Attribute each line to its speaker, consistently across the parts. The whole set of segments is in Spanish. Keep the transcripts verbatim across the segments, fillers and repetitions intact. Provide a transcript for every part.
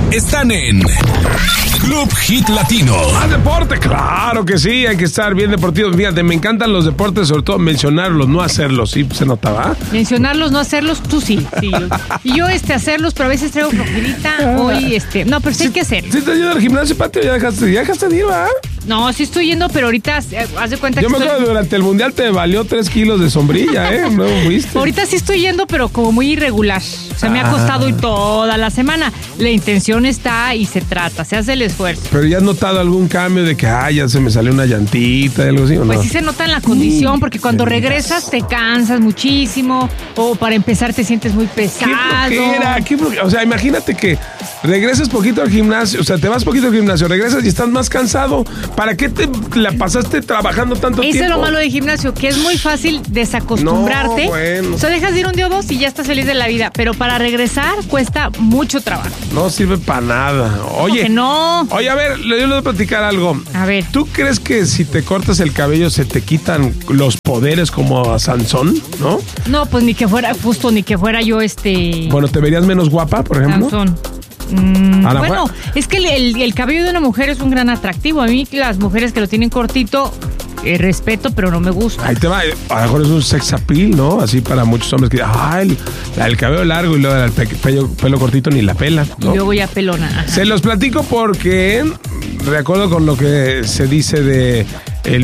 Speaker 1: están en Club Hit Latino.
Speaker 2: ¿Más deporte? Claro que sí, hay que estar bien deportivos. Fíjate, me encantan los deportes, sobre todo mencionarlos, no hacerlos. ¿Sí se notaba?
Speaker 3: Mencionarlos, no hacerlos, tú sí. sí yo, y yo, este, hacerlos, pero a veces traigo flojerita. Hoy, este, no, pero sí, sí hay que hacerlo.
Speaker 2: ¿Sí te has ido al gimnasio, Patio? ¿Ya dejaste, ya dejaste de ir, ¿verdad?
Speaker 3: No, sí estoy yendo, pero ahorita, eh, haz de cuenta
Speaker 2: yo
Speaker 3: que
Speaker 2: me acuerdo
Speaker 3: estoy...
Speaker 2: durante el mundial te valió tres kilos de sombrilla, ¿eh? No fuiste.
Speaker 3: Ahorita sí estoy yendo, pero como muy irregular. O sea, ah. me ha costado y toda la semana. La intención está y se trata, se hace el esfuerzo.
Speaker 2: ¿Pero ya has notado algún cambio de que, ah, ya se me salió una llantita, algo así, o no?
Speaker 3: Pues sí se nota en la condición, porque cuando regresas te cansas muchísimo, o para empezar te sientes muy pesado.
Speaker 2: ¿Qué flojera? ¿Qué flojera? O sea, imagínate que regresas poquito al gimnasio, o sea, te vas poquito al gimnasio, regresas y estás más cansado. ¿Para qué te la pasaste trabajando tanto
Speaker 3: Ese
Speaker 2: tiempo?
Speaker 3: Eso es lo malo del gimnasio, que es muy fácil desacostumbrarte.
Speaker 2: No, bueno.
Speaker 3: O sea, dejas de ir un día o dos y ya estás feliz de la vida, pero para regresar cuesta mucho trabajo.
Speaker 2: No sirve para nada. Oye,
Speaker 3: que no.
Speaker 2: Oye, a ver, yo le voy a platicar algo.
Speaker 3: A ver.
Speaker 2: ¿Tú crees que si te cortas el cabello se te quitan los poderes como a Sansón, no?
Speaker 3: No, pues ni que fuera, justo ni que fuera yo este...
Speaker 2: Bueno, ¿te verías menos guapa, por ejemplo?
Speaker 3: Sansón. Mm, bueno, fue... es que el, el, el cabello de una mujer es un gran atractivo. A mí las mujeres que lo tienen cortito, eh, respeto, pero no me gusta.
Speaker 2: Ahí te va, a lo mejor es un sex appeal, ¿no? Así para muchos hombres que ah, el, el cabello largo y luego el pe- pelo, pelo cortito ni la pela, ¿no?
Speaker 3: Y luego ya pelona. Ajá.
Speaker 2: Se los platico porque, de acuerdo con lo que se dice de el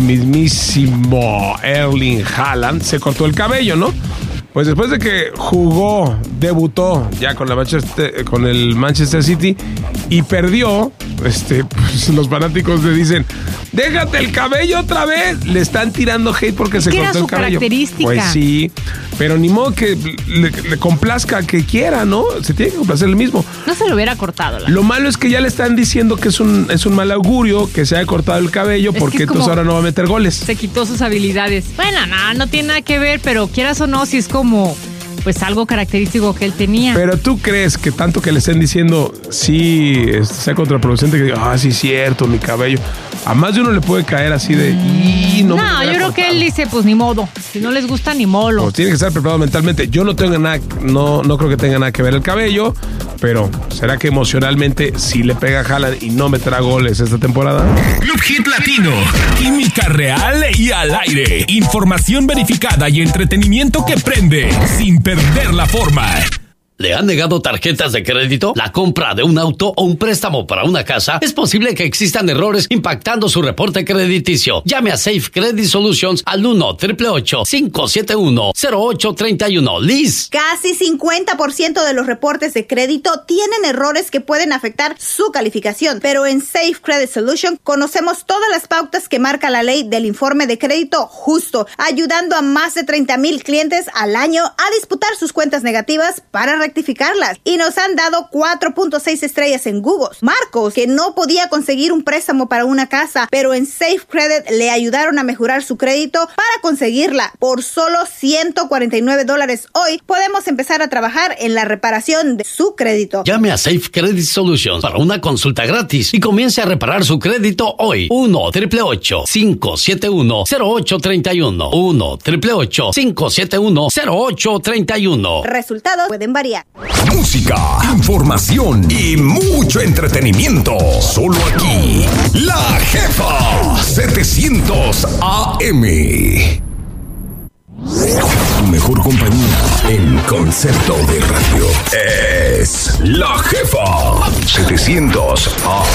Speaker 2: mismísimo Erling Haaland, se cortó el cabello, ¿no? Pues después de que jugó, debutó ya con, la Manchester, con el Manchester City y perdió, este, pues los fanáticos le dicen, déjate el cabello otra vez. Le están tirando hate porque se cortó el cabello.
Speaker 3: Era su característica.
Speaker 2: Pues sí, pero ni modo que le, le complazca que quiera, ¿no? Se tiene que complacer el mismo.
Speaker 3: No se lo hubiera cortado. La
Speaker 2: lo malo es que ya le están diciendo que es un, es un mal augurio que se haya cortado el cabello es porque entonces ahora no va a meter goles.
Speaker 3: Se quitó sus habilidades. Bueno, no, no tiene nada que ver, pero quieras o no, si es como como pues algo característico que él tenía.
Speaker 2: Pero tú crees que tanto que le estén diciendo sí sea contraproducente que diga, ah, sí es cierto, mi cabello. A más de uno le puede caer así de y no.
Speaker 3: No, yo creo cortado. Que él dice, pues ni modo. Si no les gusta, ni molo.
Speaker 2: Pues tiene que estar preparado mentalmente. Yo no tengo nada, no, no creo que tenga nada que ver el cabello, pero ¿será que emocionalmente sí le pega a Haaland y no meterá goles esta temporada?
Speaker 1: Club Hit Latino. Química real y al aire. Información verificada y entretenimiento que prende sin perder la forma.
Speaker 4: ¿Le han negado tarjetas de crédito? ¿La compra de un auto o un préstamo para una casa? Es posible que existan errores impactando su reporte crediticio. Llame a Safe Credit Solutions al uno, ocho ocho ocho, cinco siete uno, cero ocho tres uno. Liz.
Speaker 5: Casi cincuenta por ciento de los reportes de crédito tienen errores que pueden afectar su calificación, pero en Safe Credit Solutions conocemos todas las pautas que marca la ley del informe de crédito justo, ayudando a más de treinta mil clientes al año a disputar sus cuentas negativas para rectificarlas, y nos han dado cuatro punto seis estrellas en Google. Marcos, que no podía conseguir un préstamo para una casa, pero en Safe Credit le ayudaron a mejorar su crédito para conseguirla. Por solo ciento cuarenta y nueve dólares hoy, podemos empezar a trabajar en la reparación de su crédito.
Speaker 4: Llame a Safe Credit Solutions para una consulta gratis y comience a reparar su crédito hoy. uno, ocho ocho ocho, cinco siete uno, cero ocho tres uno. uno, ocho ocho ocho, cinco siete uno, cero ocho tres uno.
Speaker 5: Resultados pueden variar.
Speaker 1: Música, información y mucho entretenimiento. Solo aquí, La Jefa setecientos A M. Tu mejor compañía en concepto de radio es La Jefa setecientos A